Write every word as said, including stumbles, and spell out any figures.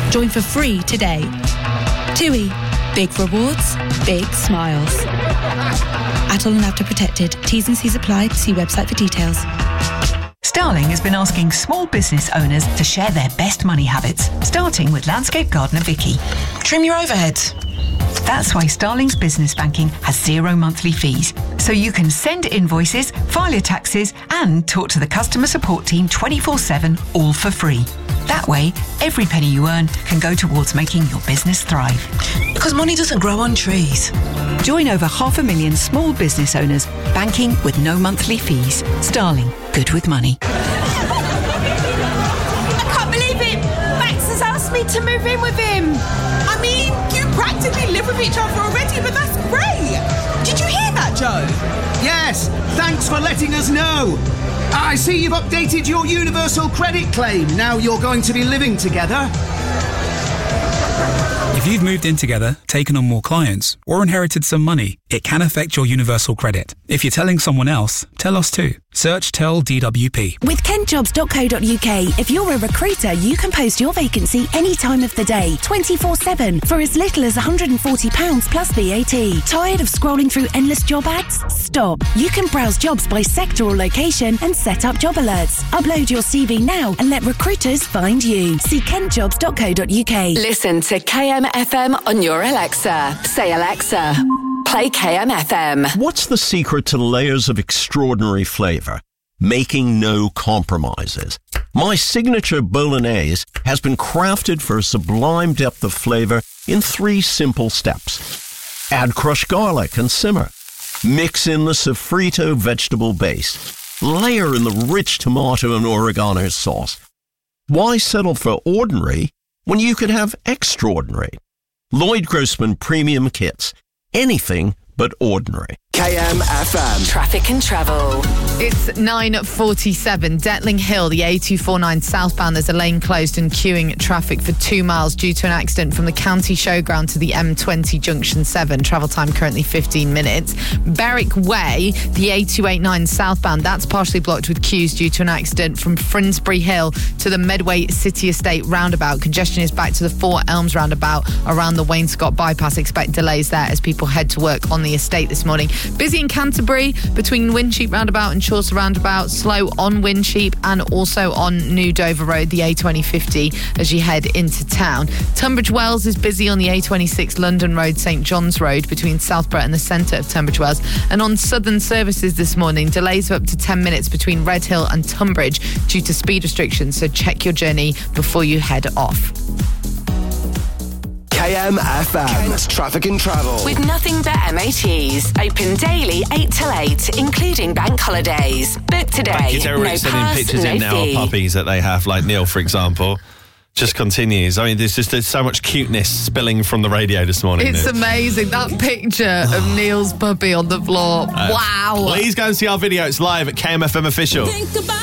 Join for free today. TUI. Big rewards, big smiles. Atoll and Avta protected. T's and C's apply. See website for details. Starling has been asking small business owners to share their best money habits, starting with landscape gardener Vicky. Trim your overheads. That's why Starling's business banking has zero monthly fees. So you can send invoices, file your taxes, and talk to the customer support team twenty-four seven, all for free. That way, every penny you earn can go towards making your business thrive. Because money doesn't grow on trees. Join over half a million small business owners, banking with no monthly fees. Starling, good with money. I can't believe it! Max has asked me to move in with him. I mean, you practically live with each other already, but that's great. Did you hear that, Joe? Yes, thanks for letting us know. I see you've updated your universal credit claim. Now you're going to be living together. If you've moved in together, taken on more clients, or inherited some money, it can affect your universal credit. If you're telling someone else, tell us too. Search Tell D W P. With ken jobs dot co dot uk, if you're a recruiter, you can post your vacancy any time of the day, twenty-four seven, for as little as one hundred forty pounds plus V A T. Tired of scrolling through endless job ads? Stop. You can browse jobs by sector or location and set up job alerts. Upload your C V now and let recruiters find you. See ken jobs dot co dot uk. Listen to K M F M on your Alexa. Say, Alexa, play K M F M. What's the secret to layers of extraordinary flavour? Making no compromises. My signature bolognese has been crafted for a sublime depth of flavour in three simple steps. Add crushed garlic and simmer. Mix in the sofrito vegetable base. Layer in the rich tomato and oregano sauce. Why settle for ordinary when you could have extraordinary? Lloyd Grossman Premium Kits. Anything but ordinary. K M F M. Traffic and travel. It's nine forty-seven. Detling Hill, the A two forty-nine southbound. There's a lane closed and queuing traffic for two miles due to an accident from the County Showground to the M twenty Junction seven. Travel time currently fifteen minutes. Berwick Way, the A two eighty-nine southbound. That's partially blocked with queues due to an accident from Frinsbury Hill to the Medway City Estate roundabout. Congestion is back to the Four Elms roundabout around the Wainscott bypass. Expect delays there as people head to work on the estate this morning. Busy in Canterbury between Wincheap roundabout and Chaucer roundabout. Slow on Wincheap and also on New Dover Road, the A twenty fifty, as you head into town. Tunbridge Wells is busy on the A twenty-six London Road, St John's Road between Southborough and the centre of Tunbridge Wells. And on Southern Services this morning, delays of up to ten minutes between Redhill and Tunbridge due to speed restrictions. So check your journey before you head off. K M F M. Kent's Traffic and Travel. With nothing but M O Ts. Open daily eight till eight, including bank holidays. Book today. Thank you to everyone no sending pass, pictures no in now fee. of puppies that they have, like Neil, for example. Just continues. I mean, there's just there's so much cuteness spilling from the radio this morning. It's Nick. amazing. That picture of Neil's puppy on the floor. Uh, Wow. Please go and see our video. It's live at K M F M Official.